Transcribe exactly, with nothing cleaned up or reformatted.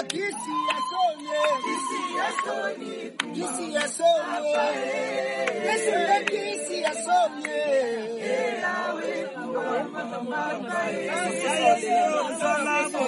kisi yasonye, kisi yasonye, kisi yasonye, Yesu le kisi yasonye, ela we kuwa mama mama.